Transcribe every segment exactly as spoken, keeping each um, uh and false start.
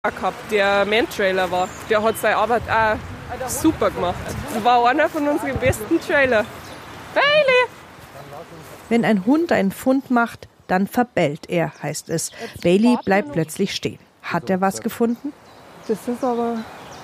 gehabt, der Man-Trailer war. Der hat seine Arbeit auch super gemacht. Das war einer von unseren besten Trailer. Bailey! Wenn ein Hund einen Fund macht, dann verbellt er, heißt es. Bailey bleibt plötzlich stehen. Hat er was gefunden? Das ist aber...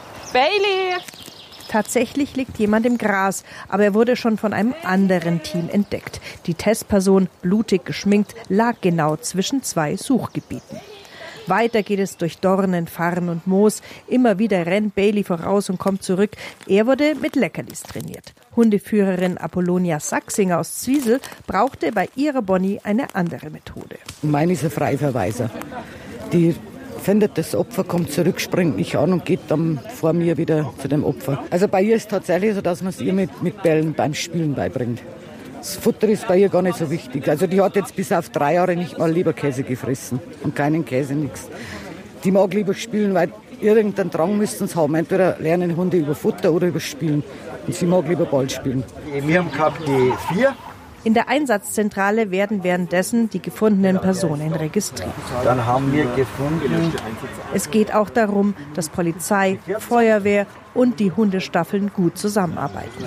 Bailey! Tatsächlich liegt jemand im Gras, aber er wurde schon von einem anderen Team entdeckt. Die Testperson, blutig geschminkt, lag genau zwischen zwei Suchgebieten. Weiter geht es durch Dornen, Farn und Moos. Immer wieder rennt Bailey voraus und kommt zurück. Er wurde mit Leckerlis trainiert. Hundeführerin Apollonia Sachsinger aus Zwiesel brauchte bei ihrer Bonnie eine andere Methode. Meine ist ein Freiverweiser. Die findet das Opfer, kommt zurück, springt mich an und geht dann vor mir wieder zu dem Opfer. Also bei ihr ist es tatsächlich so, dass man es ihr mit, mit Bällen beim Spielen beibringt. Das Futter ist bei ihr gar nicht so wichtig. Also die hat jetzt bis auf drei Jahre nicht mal Leberkäse gefressen und keinen Käse, nichts. Die mag lieber spielen, weil irgendeinen Drang müssten sie haben. Entweder lernen Hunde über Futter oder über Spielen. Und sie mag lieber Ball spielen. Wir haben gehabt die vier. In der Einsatzzentrale werden währenddessen die gefundenen Personen registriert. Dann haben wir gefunden. Es geht auch darum, dass Polizei, Feuerwehr und die Hundestaffeln gut zusammenarbeiten.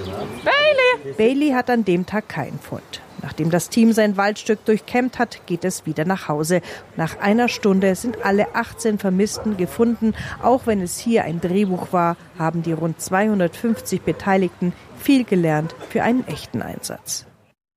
Bailey! Bailey hat an dem Tag keinen Fund. Nachdem das Team sein Waldstück durchkämmt hat, geht es wieder nach Hause. Nach einer Stunde sind alle achtzehn Vermissten gefunden. Auch wenn es hier ein Drehbuch war, haben die rund zweihundertfünfzig Beteiligten viel gelernt für einen echten Einsatz.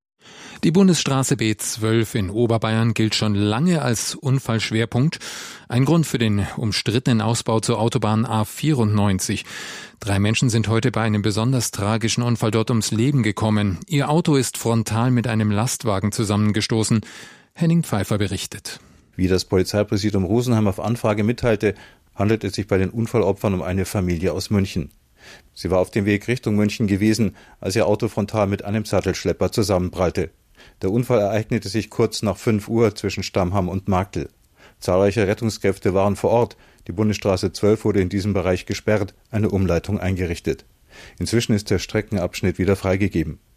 Die Bundesstraße B zwölf in Oberbayern gilt schon lange als Unfallschwerpunkt. Ein Grund für den umstrittenen Ausbau zur Autobahn A vierundneunzig. Drei Menschen sind heute bei einem besonders tragischen Unfall dort ums Leben gekommen. Ihr Auto ist frontal mit einem Lastwagen zusammengestoßen. Henning Pfeiffer berichtet. Wie das Polizeipräsidium Rosenheim auf Anfrage mitteilte, handelt es sich bei den Unfallopfern um eine Familie aus München. Sie war auf dem Weg Richtung München gewesen, als ihr Auto frontal mit einem Sattelschlepper zusammenprallte. Der Unfall ereignete sich kurz nach fünf Uhr zwischen Stammham und Marktl. Zahlreiche Rettungskräfte waren vor Ort. Die Bundesstraße zwölf wurde in diesem Bereich gesperrt, eine Umleitung eingerichtet. Inzwischen ist der Streckenabschnitt wieder freigegeben.